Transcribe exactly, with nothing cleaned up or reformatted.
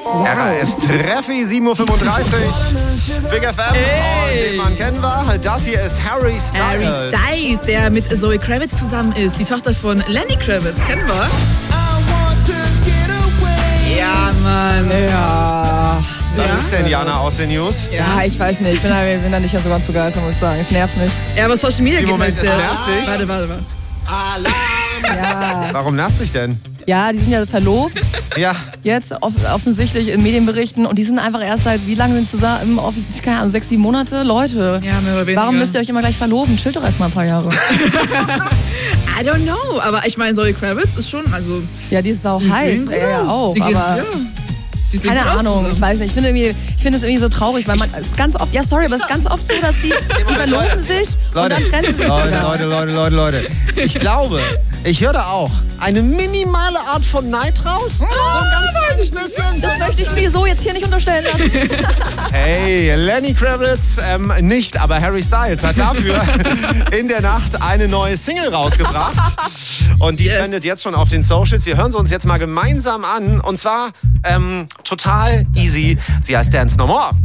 Wow. R A S Treffi, sieben Uhr fünfunddreißig. Big F M. Hey. Und den Mann kennen wir. Das hier ist Harry Styles. Harry Styles, der mit Zoe Kravitz zusammen ist. Die Tochter von Lenny Kravitz. Kennen wir? Ja, Mann. Ja. Was Ja? ist denn, Jana, aus den News? Ja, ich weiß nicht. Ich bin da, bin da nicht so ganz begeistert, muss ich sagen. Es nervt mich. Ja, aber Social Media Im geht Moment, halt es sehr- nervt dich? Warte, warte, warte. Ja. Warum nervt sich denn? Ja, die sind ja verlobt. Ja. Jetzt off- offensichtlich in Medienberichten. Und die sind einfach erst seit, wie lange sind sie zusammen? Off- Keine Ahnung, sechs, sieben Monate? Leute. Ja, mehr oder weniger. Warum müsst ihr euch immer gleich verloben? Chillt doch erst mal ein paar Jahre. I don't know, aber ich meine, Zoe Kravitz ist schon, also... Ja, die ist auch die heiß. sehen gut Er ja aus. auch. Die geht, aber ja. Die sehen keine gut aus Ahnung, zusammen. ich weiß nicht. Ich finde irgendwie, ich finde es irgendwie so traurig, weil man es ist ganz oft, ja sorry, aber es ist ganz oft so, dass die, die verloben sich und Leute, dann trennen sie sich Leute, wieder. Leute, Leute, Leute, Leute. Ich glaube, ich höre da auch eine minimale Art von Neid raus. So ein ganz kleines bisschen. Das möchte ich mir so jetzt hier nicht unterstellen lassen. Hey, Lenny Kravitz, ähm, nicht, aber Harry Styles hat dafür in der Nacht eine neue Single rausgebracht. Und die Yes. trendet jetzt schon auf den Socials. Wir hören sie uns jetzt mal gemeinsam an. Und zwar ähm, total easy. Sie heißt Dance No More.